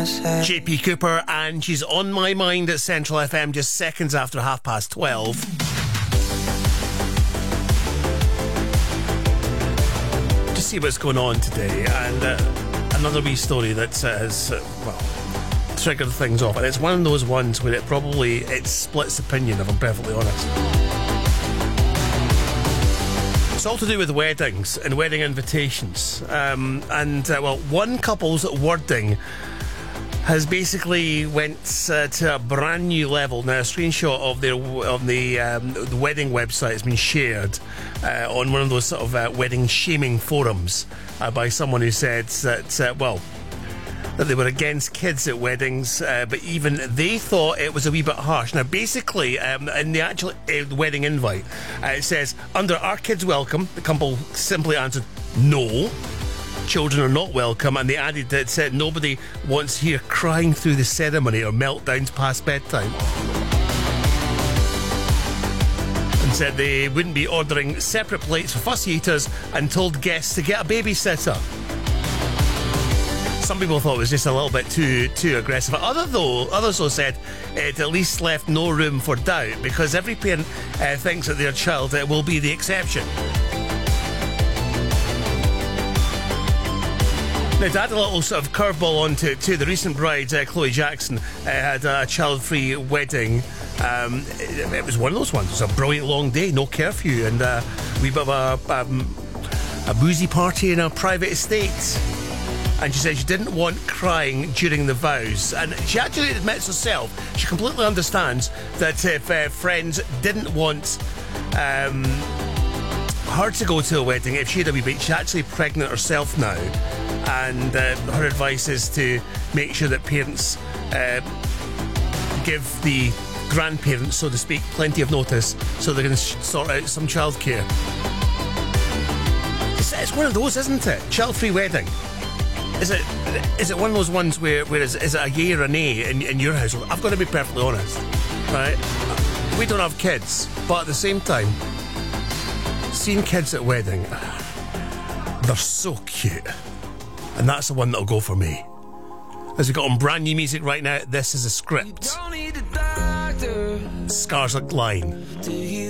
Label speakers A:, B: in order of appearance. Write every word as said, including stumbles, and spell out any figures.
A: myself.
B: J P Cooper, and she's on my mind at Central F M just seconds after half past twelve. To see what's going on today, and uh, another wee story that uh, has, uh, well, triggered things off. And it's one of those ones where it probably, it splits opinion, if I'm perfectly honest. It's all to do with weddings and wedding invitations. Um, and, uh, well, one couple's wording has basically went uh, to a brand new level. Now, a screenshot of their of the um, the wedding website has been shared uh, on one of those sort of uh, wedding shaming forums uh, by someone who said that, uh, well, that they were against kids at weddings, uh, but even they thought it was a wee bit harsh. Now, basically, um, in the actual uh, wedding invite, uh, it says, under our kids welcome, the couple simply answered, no, children are not welcome, and they added that it said nobody wants to hear crying through the ceremony or meltdowns past bedtime. And said they wouldn't be ordering separate plates for fussy eaters and told guests to get a babysitter. Some people thought it was just a little bit too too aggressive. Other though, others though said it at least left no room for doubt, because every parent uh, thinks that their child uh, will be the exception. Now, to add a little sort of curveball onto to the recent bride, uh, Chloe Jackson, uh, had a child-free wedding. Um, it, it was one of those ones. It was a brilliant long day, no curfew, and uh, a wee bit of a, um, a boozy party in a private estate. And she said she didn't want crying during the vows. And she actually admits herself, she completely understands that if uh, friends didn't want um, her to go to a wedding, if she had a wee bit, she's actually pregnant herself now. And uh, her advice is to make sure that parents uh, give the grandparents, so to speak, plenty of notice so they can sh- sort out some childcare. It's, it's one of those, isn't it? Child-free wedding. Is it is it one of those ones where, where is, is it a yay or a nay in, in your household? I've got to be perfectly honest, right? We don't have kids, but at the same time, seeing kids at wedding, they're so cute. And that's the one that'll go for me. As we got on brand new music right now, this is a script. Scarlet Line.